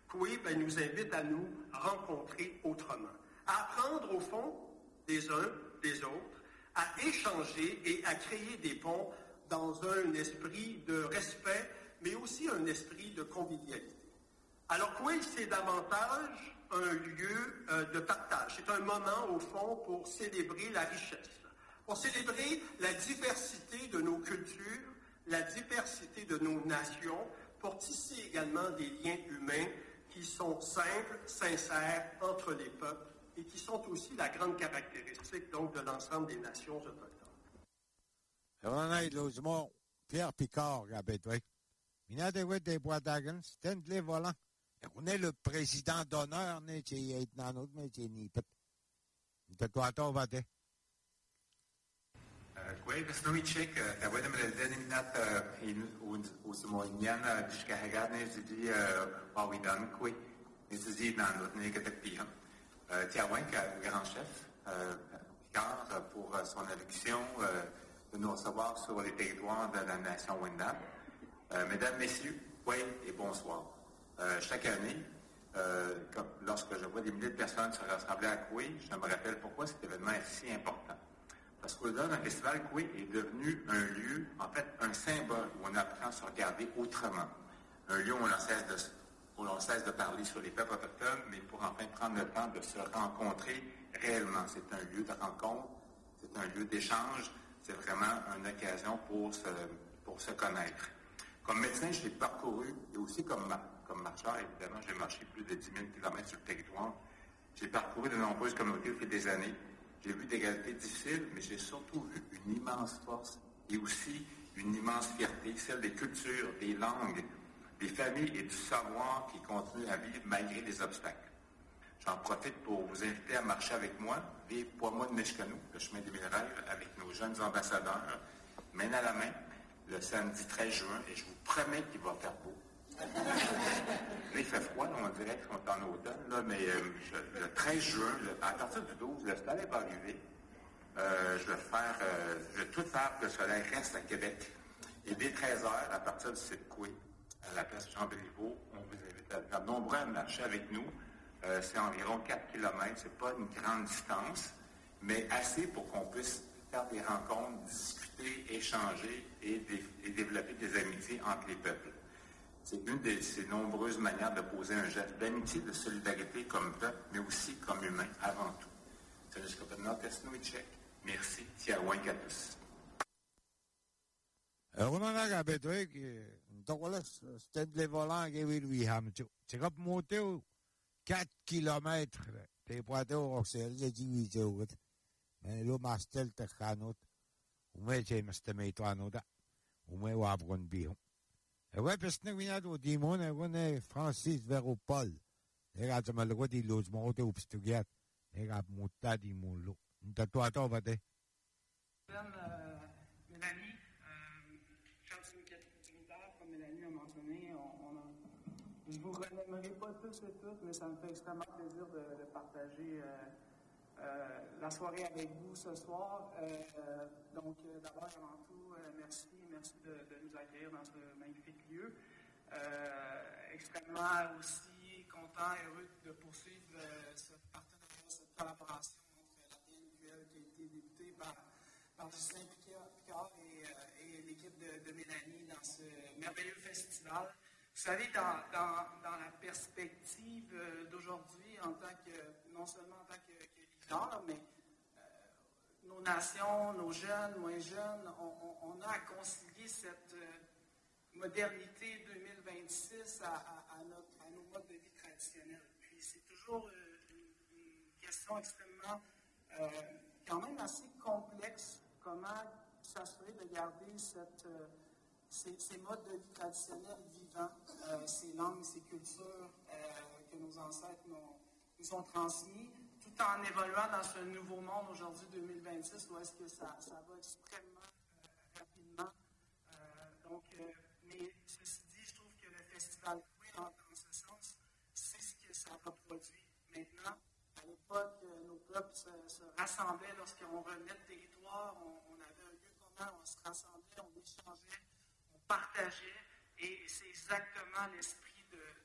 Coué nous invite à nous rencontrer autrement, à apprendre au fond des uns des autres, à échanger et à créer des ponts dans un esprit de respect, mais aussi un esprit de convivialité. Alors Coué, c'est davantage un lieu de partage. C'est un moment, au fond, pour célébrer la richesse, pour célébrer la diversité de nos cultures, la diversité de nos nations, pour tisser également des liens humains qui sont simples, sincères entre les peuples et qui sont aussi la grande caractéristique donc de l'ensemble des nations autochtones. Pierre Picard, on est le président d'honneur, كويس بس نوي تشيك تابعنا من الدنيا وسموينيان بشكاهجان زدي واويدان كوي زدي نانوت نيجاتيف بيهم تياوين كغران شيف Picard pour son élection de nous recevoir sur les territoires de la nation Wendat. Mesdames, Messieurs, oui et bonsoir. Chaque année, lorsque je vois des milliers de personnes se rassembler à Coué, je me rappelle pourquoi cet événement est si important. Parce qu'au-delà d'un festival, Coué est devenu un lieu, en fait, un symbole où on apprend à se regarder autrement. Un lieu où on cesse de parler sur les peuples autochtones, mais pour enfin prendre le temps de se rencontrer réellement. C'est un lieu de rencontre, c'est un lieu d'échange, c'est vraiment une occasion pour se connaître. Comme médecin, je l'ai parcouru, et aussi comme marcheur, évidemment, j'ai marché plus de 10 000 km sur le territoire. J'ai parcouru de nombreuses communautés depuis des années. J'ai vu des réalités difficiles, mais j'ai surtout vu une immense force et aussi une immense fierté, celle des cultures, des langues, des familles et du savoir qui continuent à vivre malgré les obstacles. J'en profite pour vous inviter à marcher avec moi, vivre pour moi de Nishkanu, le chemin des 1000 rêves, avec nos jeunes ambassadeurs, main à la main, le samedi 13 juin, et je vous promets qu'il va faire beau. Là, il fait froid, là, on dirait qu'on est en automne, là, mais le 13 juin, à partir du 12, le soleil va arriver. Je vais tout faire pour que le soleil reste à Québec. Et dès 13h, à partir du site Coué, à la place Jean-Béliveau, on vous invite à faire nombreux à marcher avec nous. C'est environ 4 km, c'est pas une grande distance, mais assez pour qu'on puisse faire des rencontres, discuter, échanger et développer des amitiés entre les peuples. C'est une de ces nombreuses manières de poser un geste d'amitié, de solidarité comme peuple, mais aussi comme humain avant tout. C'est jusqu'à maintenant, Tesnoïtchek. Merci, Tiawink à tous. C'était les volants qui lui hamtu. C'est comme monter 4 km. T'es pas au c'est les 18 jours. Mais le mastel te canot. Ou mais j'ai mastemé toi noda. Ou mais wabron bion. Et ouais, parce que nous venons du monde, on est Francis Véropol. Et là, tu m'as le droit de logement au Pstugat. Et là, mon tas dit mon lot. T'as toi, attends, va te. Mélanie, chance unitaire, comme Mélanie a mentionné, je ne vous renommerai pas tous et toutes, mais ça me fait extrêmement plaisir de partager la soirée avec vous ce soir. Donc, d'abord et avant tout, merci de nous accueillir dans ce magnifique lieu. Extrêmement aussi content et heureux de poursuivre ce partenariat, cette collaboration entre la TNQL qui a été débutée par Justin Picard et l'équipe de Mélanie dans ce merveilleux festival. Vous savez, dans la perspective d'aujourd'hui, non seulement en tant que leader, mais nos nations, nos jeunes, moins jeunes, on a à concilier cette modernité 2026 à nos modes de vie traditionnels. Puis c'est toujours une question extrêmement, quand même assez complexe, comment s'assurer de garder ces modes de vie traditionnels vivants, ces langues, ces cultures que nos ancêtres nous ont transmis, tout en évoluant dans ce nouveau monde aujourd'hui 2026, où est-ce que ça va extrêmement rapidement. Mais ceci dit, je trouve que le festival Coué, dans ce sens, c'est ce que ça reproduit. Maintenant, à l'époque, nos peuples se rassemblaient lorsqu'on revenait de territoire, on avait un lieu commun, on se rassemblait, on échangeait, on partageait, et c'est exactement l'esprit